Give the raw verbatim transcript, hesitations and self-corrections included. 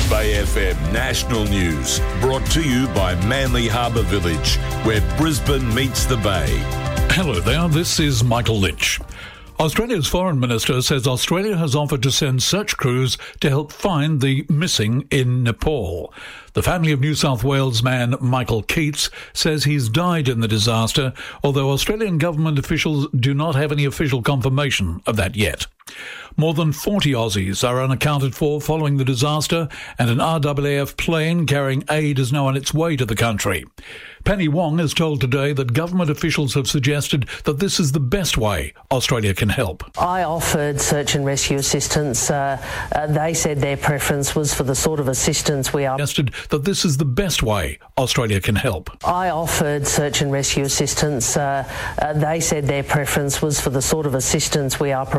Bay F M National News, brought to you by Manly Harbour Village, where Brisbane meets the Bay. Hello there, this is Michael Lynch. Australia's Foreign Minister says Australia has offered to send search crews to help find the missing in Nepal. The family of New South Wales man Michael Keats says he's died in the disaster, although Australian government officials do not have any official confirmation of that yet. More than forty Aussies are unaccounted for following the disaster, and an R A A F plane carrying aid is now on its way to the country. Penny Wong has told Today that government officials have suggested that this is the best way Australia can help. I offered search and rescue assistance. Uh, uh, they said their preference was for the sort of assistance we are... Suggested that this is the best way Australia can help. I offered search and rescue assistance. Uh, uh, they said their preference was for the sort of assistance we are providing.